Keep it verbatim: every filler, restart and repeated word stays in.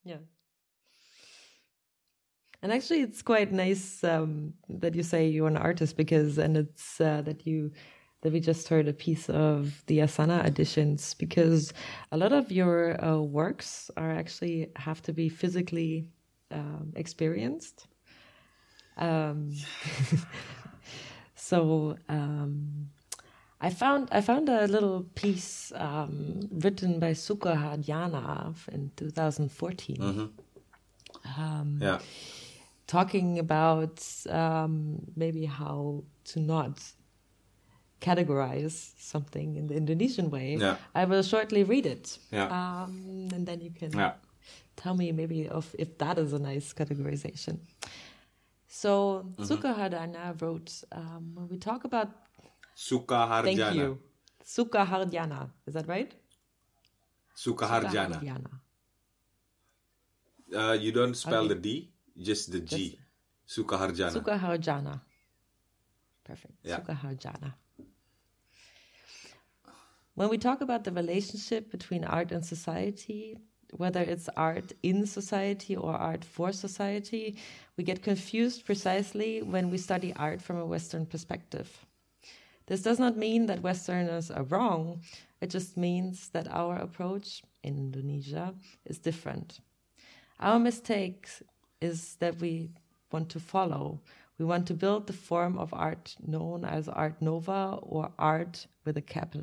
Yeah. And actually, it's quite nice um, that you say you're an artist, because, and it's uh, that you, that we just heard a piece of the Asana editions, because a lot of your uh, works are actually have to be physically um, experienced. Um, so um, I found I found a little piece um, written by Suka Harjana in two thousand fourteen. Mm-hmm. Um, yeah. Talking about um, maybe how to not categorize something in the Indonesian way. Yeah. I will shortly read it. Yeah. Um, and then you can yeah. tell me maybe of if that is a nice categorization. So mm-hmm. Suka Harjana wrote, um, when we talk about... Suka Harjana. Thank you. Suka Harjana. Is that right? Suka Harjana. Suka Harjana. Uh, you don't spell okay. the D, just the G. Just Suka Harjana. Suka Harjana. Perfect. Yeah. Suka Harjana. When we talk about the relationship between art and society, whether it's art in society or art for society, we get confused precisely when we study art from a Western perspective. This does not mean that Westerners are wrong. It just means that our approach in Indonesia is different. Our mistake is that we want to follow. We want to build the form of art known as Art Nova, or art with a capital